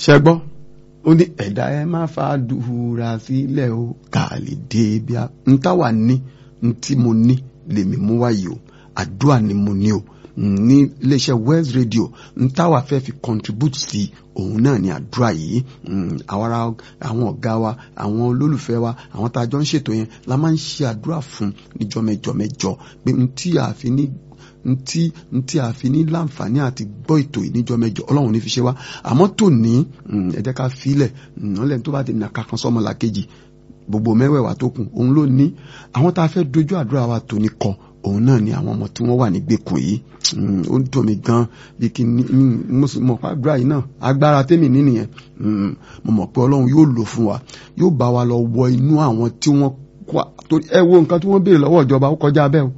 ṣẹ́gbọ́ ó ní ẹ̀dá ẹ má fàdúrà sílẹ̀ o ká lè dé ibi ń táwà ní ń tí mo ní lèmi mú wáyé o àdúrà ni mo ní o ní iléeṣẹ́ West Radio ń táwà fẹ́ fi contribute sí òun náà ni àdúrà yìí. Àwọn ọ̀gá wa, àwọn olólùfẹ́ wa, àwọn tá a jọ ń ṣètò yẹn la máa ń ṣe àdúrà fún níjọ́ mẹ́jọ pé ntí a fi ní láǹfààní àti gbọ́ ètò yìí níjọ́ mẹ́jọ Ọlọ́run ní fi ṣe wá. Àmọ́ tòní ẹ jẹ́ ká filẹ̀ ọlẹ́ni tó bá ti nà kankan sọ́mọ làkejì gbogbo mẹ́wẹ̀ẹ̀wá tó kù òun ló ní. Àwọn tá a fẹ́ dojú àdúrà wa tòní kọ òun náà ni àwọn ọmọ tí wọ́n wà nígbèkùn yìí. Ó ń dùn mí gan bí kí ni mo sì mọ̀ pé àdúrà yìí náà agbára tèmi ní nìyẹn. Mo mọ̀ pé Ọlọ́run yóò lò fún wa, yóò bá wa lọ wọ inú àwọn tí wọ́n kọ́ torí ẹ wo nǹkan tí wọ́n béèrè lọ́wọ́ ìjọba ó kọjá bẹ́ẹ̀ o.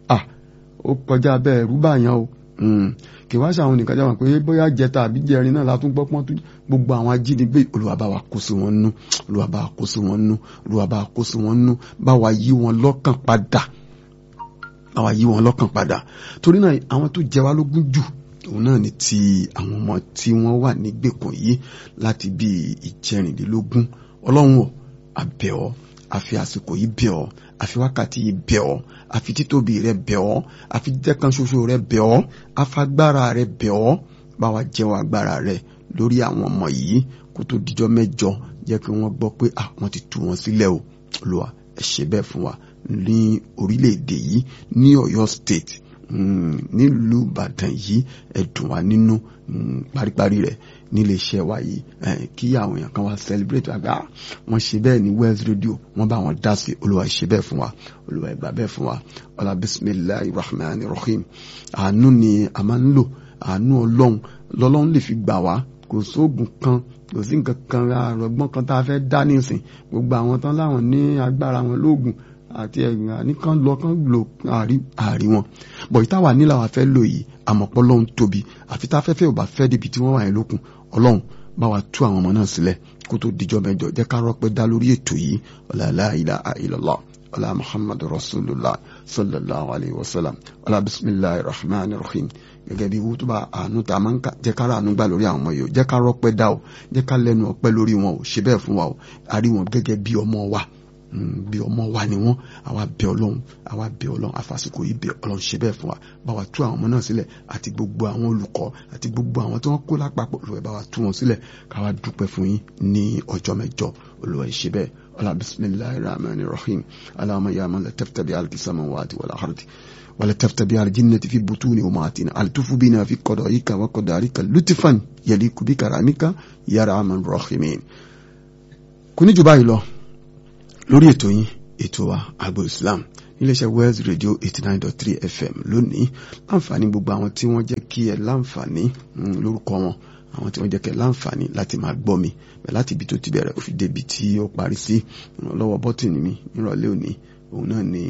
Ó kọjá bẹ́ẹ̀ rú báyàn o. Kì wá ṣàwọn nìkan jẹ́ wọn pé bóyá jẹta àbí jẹrin náà látún gbọ́ pọ́n tó gbogbo àwọn ajínigbé Olúwa bá wa kó sí wọn nú, Olúwa bá wa kó sí wọn nú, Olúwa bá wa kó sí wọn nú, bá wa yí wọn lọ́kàn padà, bá wa yí wọn lọ́kàn padà. Torí náà àwọn tó jẹ wá lógún jù òun náà ni ti àwọn ọmọ tí wọ́n wà nígbèkùn yìí láti bí ìjẹrìndínlógún. Ọlọ́run ò àbẹ̀ ọ́, àfi àsìkò yìí bẹ̀ ọ́, àfi wákàtí yìí bẹ̀ ọ́, àfi títóbi rẹ bẹ̀ ọ́, àfi jẹ́kan ṣoṣo rẹ bẹ̀ ọ́, afagbára rẹ bẹ̀ ọ́, bá wa jẹ́wọ́ agbára rẹ lórí àwọn ọmọ yìí kó tó dijọ́ mẹ́jọ jẹ́ kí wọ́n gbọ́ pé wọ́n ti tú wọn sílẹ̀ o. Olúwa ẹ ṣe bẹ́ẹ̀ fún wa ní orílẹ̀-èdè yìí ní Ọ̀yọ́ state nílùú Ìbàdàn yìí ẹ dùn wá nínú paríparí rẹ̀ nílé iṣẹ́ wa yìí kí àwọn èèyàn kan wá celebrate àgbà wọ́n ṣe bẹ́ẹ̀ ní West Radio wọ́n bá wọn dá sí. Olúwa ṣe bẹ́ẹ̀ fún wa, Olúwa ẹ gbà bẹ́ẹ̀ fún wa. ọlá bismillahir rahmanir rahim. Àánú ni a máa ń lò, àánú Ọlọ́run lọ́lọ́run lè fi gbà wá. Kò sóògùn kan, kò sí nǹkan kan àrọ̀gbọ́n kan tá a fẹ́ dá nísìn. Gbogbo àwọn tán láwọn ní agbára wọn lóògùn àti ẹ̀gbìn àníkan lọ kán lò àárí wọn. Bọ̀ ìtawà nílà wà fẹ́ lò yìí àmọ̀pọ̀ Ọlọ́run tóbi. Àfi tá fẹ́fẹ́ ò bá fẹ́ débi tí wọ́n wà yẹn lókun. Ọlọ́run bá wa tú àwọn ọmọ náà sílẹ̀ kó tó dijọ́ mẹ́jọ. Jẹ́ ká rọ́pẹ́ dá lórí ètò yìí. La ilaha illallah ọlá Muhammadu Rasulullah sallallahu alayhi wa sallam ọlá bismillahir rahmanir rahim. Gẹ́gẹ́ bí wọ́n tó bá àánú tá a máa ń kà jẹ́ ká ràánú gbà lórí àwọn ọmọ yìí o. Jẹ́ ká rọ́pẹ́ dá o, jẹ́ ká lẹ́nu ọpẹ́ lórí wọn o. Ṣe bẹ́ẹ̀ fún wa o. A rí wọn gẹ́gẹ́ bí ọmọ wa, bí ọmọ wa ni wọ́n. Àwa bẹ̀ Ọlọ́run àfàsìkò yìí bẹ̀ Ọlọ́run ṣe bẹ́ẹ̀ fún wa. Bá wa tú àwọn ọmọ náà sílẹ̀ àti gbogbo àwọn olùkọ́ àti gbogbo àwọn tí wọ́n kó lápapọ̀. Olúwa bá wa tú wọn sílẹ̀ ká wá dúpẹ́ fún yín ní ọjọ́ mẹ́jọ. Olúwa ṣe bẹ́ẹ̀. ọlá bismillahir rahmanir rahim. Allahumma ya man la taftabi al-samawati wal ardi ولا تفتبي على الجنة في بطون أمهاتنا ألتف بنا في قضائك وقدارك لطفا يليق بكرامك يا أرحم الراحمين. kuni jù báyìí lọ lórí ètò yín ètò wa Agbo Islam iléeṣẹ́ West Radio 89.3 FM lónìí. Láǹfààní gbogbo àwọn tí wọ́n jẹ́ kí ẹ láǹfààní lórúkọ wọn, àwọn tí wọ́n jẹ́ kí ẹ láǹfààní láti máa gbọ́ mi bẹ́ẹ̀ láti ibi tó ti bẹ̀rẹ̀ ó fi débi tí ó parí sí. Lọ́wọ́ bọ́tìnì mi nírọ̀lẹ́ òní òun náà ni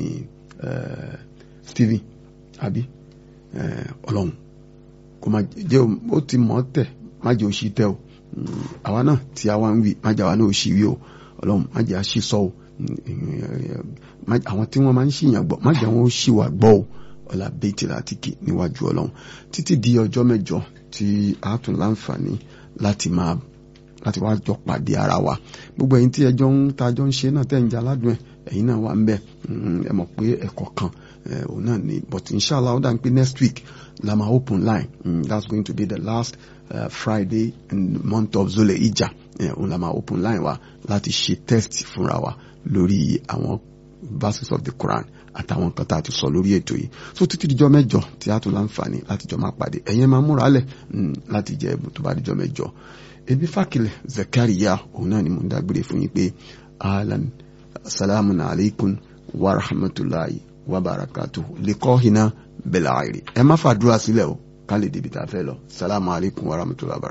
Stephen àbí Ọlọ́run kò má jẹ́ ó ti mọ̀ tẹ̀ má jẹ́ òṣì tẹ́ o. Àwa náà tí a wá ń wí má jẹ́ àwa náà òṣì wí o. Ọlọ́run má jẹ́ àṣì sọ o. Àwọn tí wọ́n máa ń ṣìyàn gbọ́ má jẹ́ wọn ó ṣì wà gbọ́ o. Ọlá bẹ́ẹ̀tì láti kì níwájú Ọlọ́run títí di ọjọ́ mẹ́jọ tí a tún láǹfààní láti wá jọ pàdé ara wa. Gbogbo ẹ̀yin tí ẹjọ́ ń tajọ́ ń ṣe náà tẹ̀ ń jẹ́ aládùn ẹ̀yin náà wà ń bẹ̀. Ẹ mọ̀ pé ẹ̀kọ́ kan òun náà ni but inshallah ó dà ń pé next week la máa open line. That's going to be the last Friday in the month of Zul-Hijjah. Òun la máa open line wa láti ṣe test fúnra wa lórí àwọn verses of the Quran àtàwọn nǹkan tá a ti sọ lórí ètò yìí. So títí dijọ́ mẹ́jọ tí a tún láǹfààní láti jọ máa pàdé ẹ̀yin máa múra lẹ̀ láti jẹ ẹ̀bùn tó bá dijọ́ mẹ́jọ. Ebi Fákilẹ̀ Zakaria òun náà ni mo ń dágbére fún yín pé ahlan salamun alaykum wa rahmatulahi wa barakatuhu liqahina bil airi. Ẹ má fàdúrà sílẹ̀ o ká lè débi tá a fẹ́ lọ. Salamu alaykum wa rahmatulahi wa barakatuhu.